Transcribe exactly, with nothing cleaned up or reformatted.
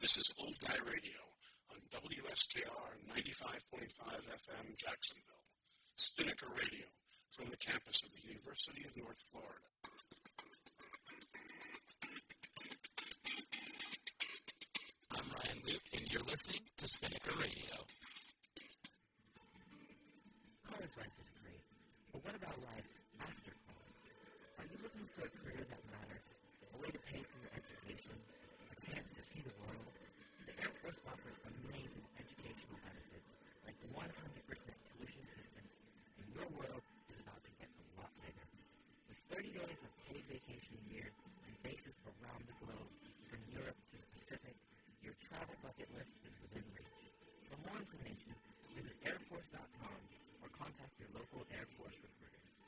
This is Old Guy Radio on W S K R ninety-five point five F M Jacksonville, Spinnaker Radio from the campus of the University of North Florida. I'm Ryan Luke, and you're listening to Spinnaker Radio. College life is great, but what about life after college? Are you looking for a career that matters, a way to pay for your education, a chance to see the world? The Air Force offers amazing educational benefits like one hundred percent tuition assistance, and your world is about to get a lot bigger. With thirty days of paid vacation a year and bases around the globe, from Europe to the Pacific, your travel bucket list is within reach. For more information, visit air force dot com or contact your local Air Force recruiter.